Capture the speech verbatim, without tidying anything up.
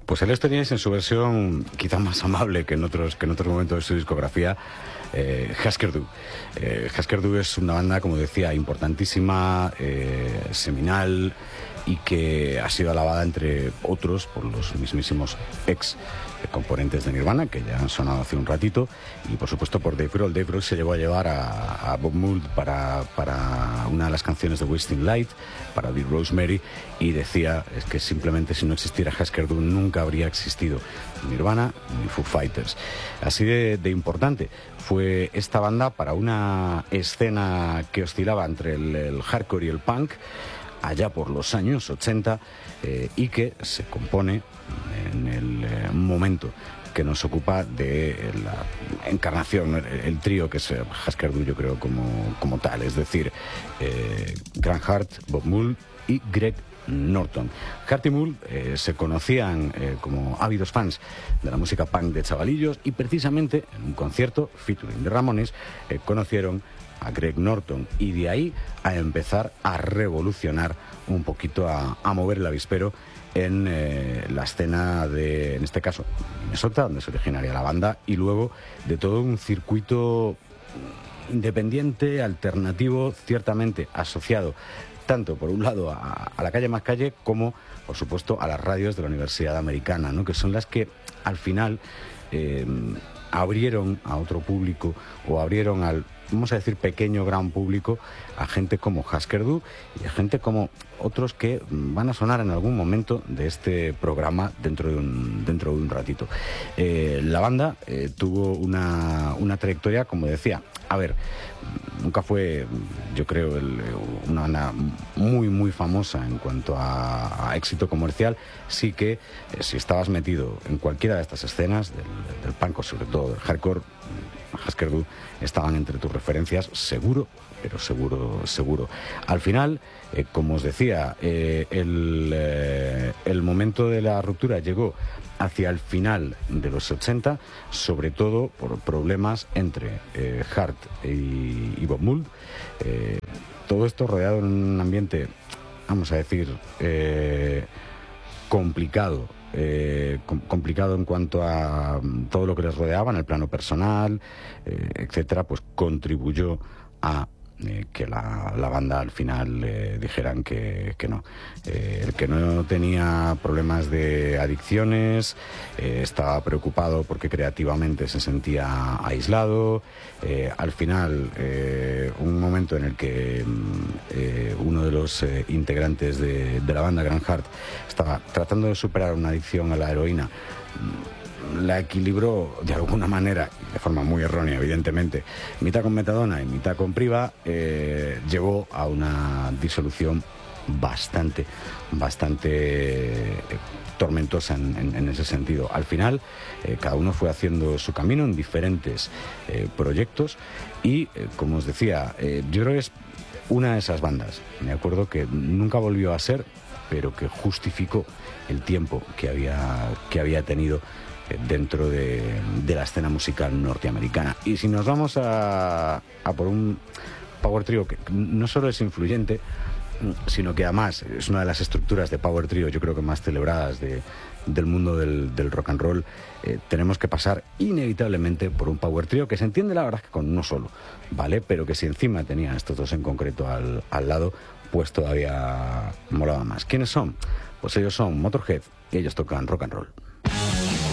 Pues el teníais en su versión quizá más amable que en otros, que en otros momentos de su discografía, eh, Husker Du. Eh, Husker Du es una banda, como decía, importantísima, eh, seminal, y que ha sido alabada, entre otros, por los mismísimos ex componentes de Nirvana, que ya han sonado hace un ratito, y por supuesto por Dave Grohl. Dave Grohl se llevó a llevar a, a Bob Mould para, para una de las canciones de Wasting Light, para The Rosemary, y decía es que simplemente si no existiera Husker Du nunca habría existido Nirvana ni Foo Fighters. Así de, de importante fue esta banda para una escena que oscilaba entre el, el hardcore y el punk allá por los años ochenta, eh, y que se compone en el eh, momento que nos ocupa de la encarnación, el, el trío que es Husker Du, yo creo, como, como tal, es decir, eh, Grant Hart, Bob Mould y Greg Norton. Hart y Mould eh, se conocían eh, como ávidos fans de la música punk de chavalillos, y precisamente en un concierto featuring de Ramones eh, conocieron a Greg Norton, y de ahí a empezar a revolucionar un poquito, a, a mover el avispero en eh, la escena de, en este caso, Minnesota, donde se originaría la banda, y luego de todo un circuito independiente, alternativo, ciertamente asociado tanto por un lado a, a la calle más calle, como por supuesto a las radios de la Universidad Americana, ¿no? Que son las que al final eh, abrieron a otro público, o abrieron al, vamos a decir, pequeño gran público, a gente como Husker Du y a gente como otros que van a sonar en algún momento de este programa dentro de un, dentro de un ratito. Eh, la banda eh, tuvo una, una trayectoria, como decía, a ver, nunca fue, yo creo, el, una banda muy, muy famosa en cuanto a, a éxito comercial. Sí que eh, si estabas metido en cualquiera de estas escenas, del, del punk o sobre todo del hardcore, Husker Du estaban entre tus referencias, seguro, pero seguro, seguro. Al final, eh, como os decía, eh, el, eh, el momento de la ruptura llegó hacia el final de los ochenta, sobre todo por problemas entre eh, Hart y, y Bob Mould. Eh, todo esto rodeado en un ambiente, vamos a decir, eh, complicado. Eh, com- complicado en cuanto a um, todo lo que les rodeaba en el plano personal, eh, etcétera, pues contribuyó a eh, que la, la banda al final eh, dijeran que, que no. Eh, el que no tenía problemas de adicciones, eh, estaba preocupado porque creativamente se sentía aislado. Eh, al final, eh, un momento en el que eh, uno de los eh, integrantes de, de la banda, Grant Hart, estaba tratando de superar una adicción a la heroína, la equilibró de alguna manera, de forma muy errónea evidentemente, mitad con metadona y mitad con priva, eh, llevó a una disolución bastante, bastante eh, tormentosa en, en, en ese sentido. Al final, eh, cada uno fue haciendo su camino en diferentes eh, proyectos, y eh, como os decía, eh, yo creo que es una de esas bandas, me acuerdo, que nunca volvió a ser, pero que justificó el tiempo que había, que había tenido dentro de, de la escena musical norteamericana. Y si nos vamos a, a por un power trio que no solo es influyente, sino que además es una de las estructuras de power trio, yo creo que más celebradas de, del mundo del, del rock and roll, eh, tenemos que pasar inevitablemente por un power trio que se entiende, la verdad, que con uno solo, ¿vale? Pero que si encima tenía estos dos en concreto al, al lado, pues todavía molaba más. ¿Quiénes son? Pues ellos son Motorhead, y ellos tocan rock and roll.